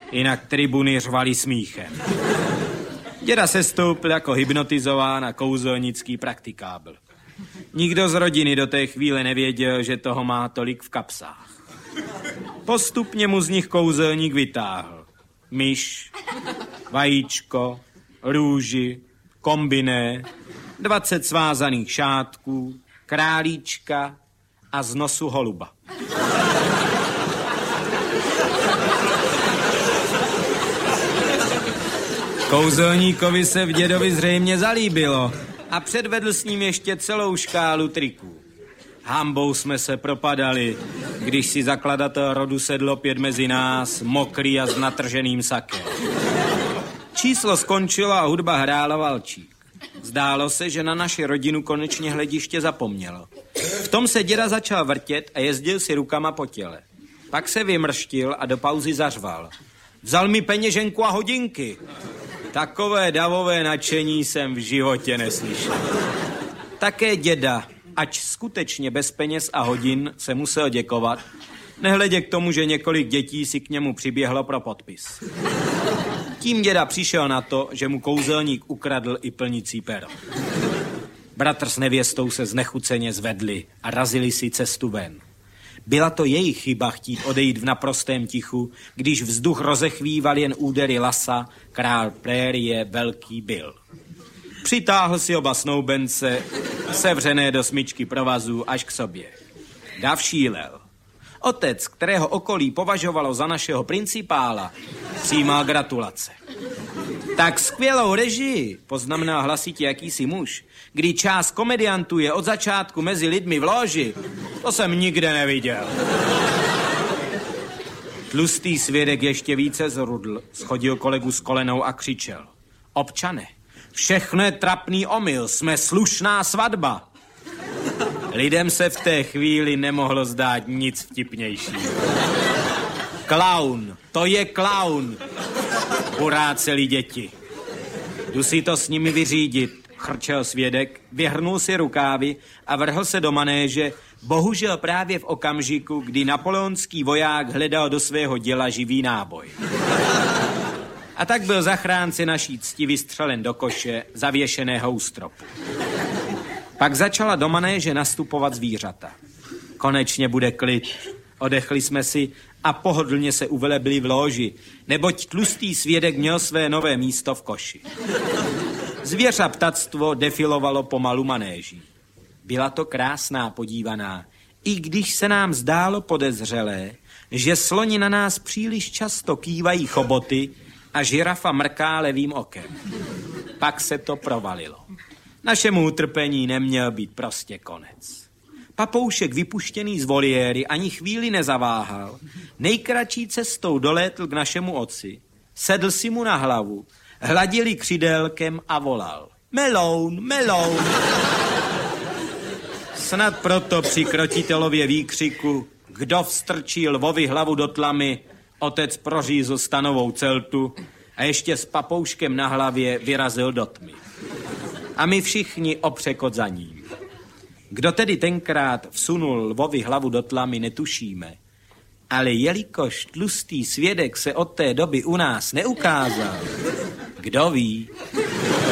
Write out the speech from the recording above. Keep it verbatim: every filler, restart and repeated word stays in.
Jinak tribuny řvaly smíchem. Děda se stoupil jako hypnotizován a kouzelnický praktikábl. Nikdo z rodiny do té chvíle nevěděl, že toho má tolik v kapsách. Postupně mu z nich kouzelník vytáhl. Myš, vajíčko, růži, kombiné, dvacet svázaných šátků, králíčka a z nosu holuba. Kouzelníkovi se v dědovi zřejmě zalíbilo a předvedl s ním ještě celou škálu triků. Hambou jsme se propadali, když si zakladatel rodu sedl opět mezi nás, mokrý a s natrženým sakem. Číslo skončilo a hudba hrála valčík. Zdálo se, že na naši rodinu konečně hlediště zapomnělo. V tom se děda začal vrtět a jezdil si rukama po těle. Pak se vymrštil a do pauzy zařval. Vzal mi peněženku a hodinky. Takové davové nadšení jsem v životě neslyšel. Také děda, ač skutečně bez peněz a hodin, se musel děkovat, nehledě k tomu, že několik dětí si k němu přiběhlo pro podpis. Tím děda přišel na to, že mu kouzelník ukradl i plnicí pero. Bratr s nevěstou se znechuceně zvedli a razili si cestu ven. Byla to jejich chyba chtít odejít v naprostém tichu, když vzduch rozechvíval jen údery lasa, král prérie Velký Bill. Přitáhl si oba snoubence, sevřené do smyčky provazu, až k sobě. Dav šílel. Otec, kterého okolí považovalo za našeho principála, přijímal gratulace. Tak skvělou režii, poznamenal hlasitě jakýsi muž, kdy část komediantů je od začátku mezi lidmi v loži, to jsem nikde neviděl. Tlustý svědek ještě více zrudl, schodil kolegu s kolenou a křičel. Občane, všechno je trapný omyl, jsme slušná svatba. Lidem se v té chvíli nemohlo zdát nic vtipnějšího. Klaun, to je klaun, buráceli děti. Jdu si to s nimi vyřídit, chrčel svědek, vyhrnul si rukávy a vrhl se do manéže, bohužel právě v okamžiku, kdy napoleonský voják hledal do svého děla živý náboj. A tak byl zachránce naší cti vystřelen do koše, zavěšeného u stropu. Pak začala do manéže nastupovat zvířata. Konečně bude klid. Odechli jsme si a pohodlně se uvelebili v lóži, neboť tlustý svědek měl své nové místo v koši. Zvěř a ptactvo defilovalo pomalu manéží. Byla to krásná podívaná, i když se nám zdálo podezřelé, že sloni na nás příliš často kývají choboty a žirafa mrká levým okem. Pak se to provalilo. Našemu utrpení neměl být prostě konec. Papoušek vypuštěný z voliéry ani chvíli nezaváhal, nejkratší cestou dolétl k našemu otci, sedl si mu na hlavu, hladili křidélkem a volal. Meloun, meloun. Snad proto při krotitelově výkřiku, kdo vstrčí lvovi hlavu do tlamy, otec prořízl stanovou celtu a ještě s papouškem na hlavě vyrazil do tmy. A my všichni opřekot za ním. Kdo tedy tenkrát vsunul lvovi hlavu do tlamy, netušíme. Ale jelikož tlustý svědek se od té doby u nás neukázal, kdo ví...